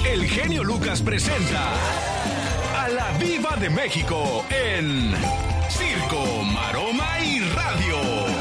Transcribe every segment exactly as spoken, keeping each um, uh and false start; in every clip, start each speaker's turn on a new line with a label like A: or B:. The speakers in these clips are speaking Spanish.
A: el genio Lucas presenta a la Diva de México en Circo, Maroma y Radio.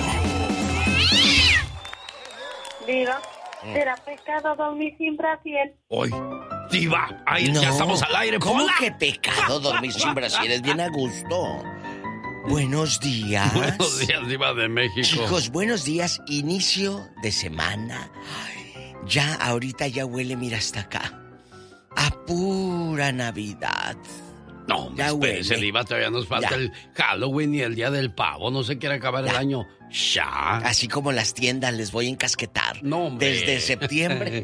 B: Diva, ¿será pecado dormir sin brasier?
C: Hoy, Diva, ahí
D: No,
C: ya estamos al aire.
D: ¿cómo
C: ¡Hola!
D: que pecado dormir sin brasier? Es bien a gusto. Buenos días.
C: Buenos días, Diva de México.
D: Chicos, buenos días. Inicio de semana. Ay, ya, ahorita ya huele, mira, hasta acá. A pura Navidad.
C: No,
D: ya
C: espérese,
D: huele.
C: Diva, todavía nos falta
D: Ya.
C: el Halloween y el Día del Pavo. No se quiere acabar
D: Ya.
C: el año. Ya.
D: Así como las tiendas les voy a encasquetar.
C: No, hombre.
D: Desde septiembre.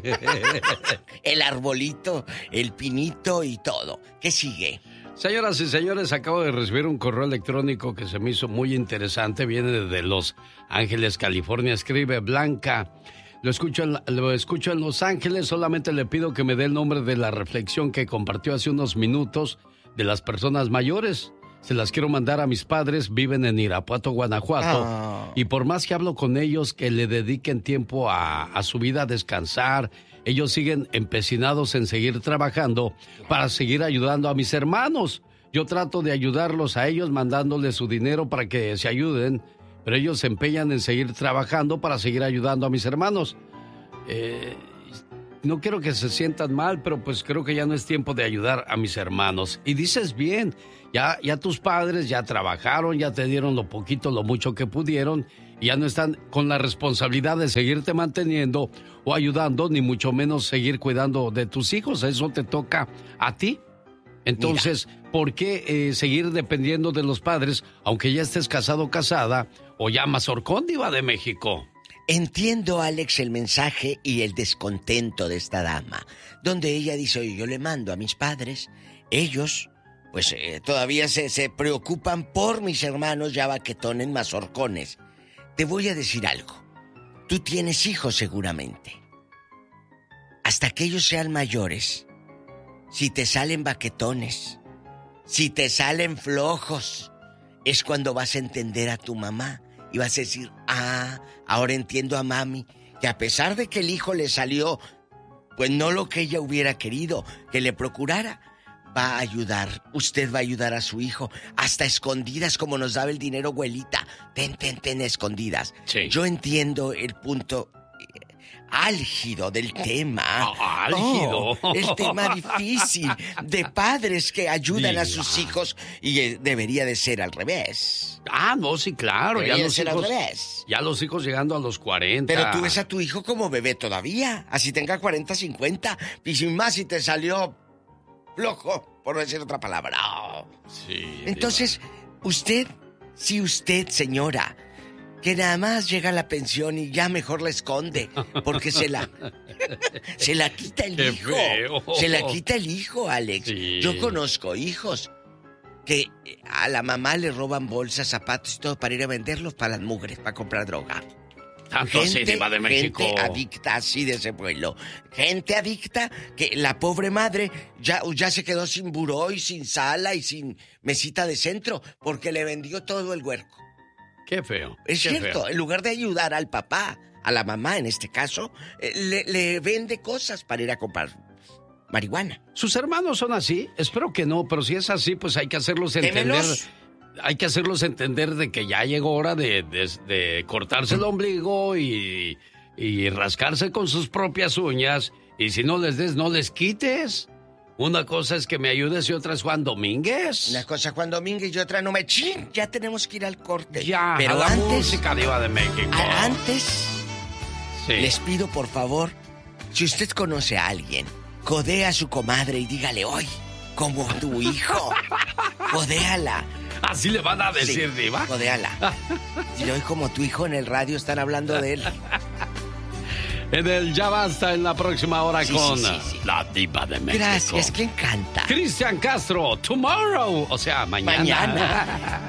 D: El arbolito, el pinito y todo. ¿Qué sigue?
C: Señoras y señores, acabo de recibir un correo electrónico que se me hizo muy interesante. Viene de Los Ángeles, California. Escribe Blanca. Lo escucho, en, lo escucho en Los Ángeles. Solamente le pido que me dé el nombre de la reflexión que compartió hace unos minutos de las personas mayores. Se las quiero mandar a mis padres. Viven en Irapuato, Guanajuato.
D: Oh.
C: Y por más que hablo con ellos, que le dediquen tiempo a, a su vida a descansar, ellos siguen empecinados en seguir trabajando para seguir ayudando a mis hermanos. Yo trato de ayudarlos a ellos mandándoles su dinero para que se ayuden, pero ellos se empeñan en seguir trabajando para seguir ayudando a mis hermanos. Eh, no quiero que se sientan mal, pero pues creo que ya no es tiempo de ayudar a mis hermanos. Y dices bien, ya, ya tus padres ya trabajaron, ya te dieron lo poquito, lo mucho que pudieron, y ya no están con la responsabilidad de seguirte manteniendo o ayudando, ni mucho menos seguir cuidando de tus hijos. Eso te toca a ti. Entonces, Mira. ¿por qué eh, seguir dependiendo de los padres, aunque ya estés casado o casada, o ya mazorcón, Diva de México?
D: Entiendo, Alex, el mensaje y el descontento de esta dama, donde ella dice, oye, yo le mando a mis padres, ellos, pues eh, todavía se, se preocupan por mis hermanos ya baquetones, mazorcones. Te voy a decir algo. Tú tienes hijos seguramente. Hasta que ellos sean mayores, si te salen baquetones, si te salen flojos, es cuando vas a entender a tu mamá y vas a decir, ah, ahora entiendo a mami, que a pesar de que el hijo le salió, pues no lo que ella hubiera querido, que le procurara, va a ayudar, usted va a ayudar a su hijo, hasta escondidas como nos daba el dinero abuelita, ten, ten, ten, escondidas.
C: Sí.
D: Yo entiendo el punto eh, álgido del tema.
C: Ah, álgido.
D: Oh, el tema difícil de padres que ayudan
C: Diva.
D: a sus hijos y eh, debería de ser al revés.
C: Ah, no, sí, claro.
D: Debería
C: Ya los
D: ser
C: hijos,
D: al revés.
C: ya los hijos llegando a los cuarenta.
D: Pero tú ves a tu hijo como bebé todavía, así tenga cuarenta, cincuenta, y sin más si te salió flojo, por no decir otra palabra. Oh.
C: Sí,
D: Entonces, usted, si usted, señora, que nada más llega a la pensión y ya mejor la esconde, porque se la se la quita el
C: Qué
D: hijo.
C: feo.
D: Se la quita el hijo, Alex.
C: Sí.
D: Yo conozco hijos que a la mamá le roban bolsas, zapatos y todo para ir a venderlos para las mugres, para comprar droga.
C: Tanto así, Diva de México.
D: Gente adicta así de ese pueblo. Gente adicta que la pobre madre ya, ya se quedó sin buró y sin sala y sin mesita de centro porque le vendió todo el huerco.
C: Qué feo.
D: Es
C: qué
D: cierto,
C: feo.
D: en lugar de ayudar al papá, a la mamá en este caso, eh, le, le vende cosas para ir a comprar marihuana.
C: ¿Sus hermanos son así? Espero que no, pero si es así, pues hay que hacerlos entender.
D: Démelos.
C: Hay que hacerlos entender de que ya llegó hora de, de, de cortarse el ombligo y, y rascarse con sus propias uñas. Y si no les des, no les quites. Una cosa es que me ayudes y otra es Juan Domínguez.
D: Una cosa Juan Domínguez y otra no me... ¡Chin! Ya tenemos que ir al corte.
C: Ya,
D: pero
C: a la
D: antes...
C: música, Diva de México.
D: a- antes...
C: Sí.
D: Les pido, por favor, si usted conoce a alguien, codea a su comadre y dígale, hoy, como tu hijo, codéala.
C: ¿Así le van a decir,
D: Sí,
C: Diva?
D: codéala. Y hoy, como tu hijo en el radio, están hablando de él.
C: En el Ya Basta, en la próxima hora
D: Sí,
C: con
D: sí, sí, sí.
C: la Diva de México.
D: Gracias, ¿quién canta?
C: Cristian Castro, tomorrow, o sea, mañana.
D: Mañana.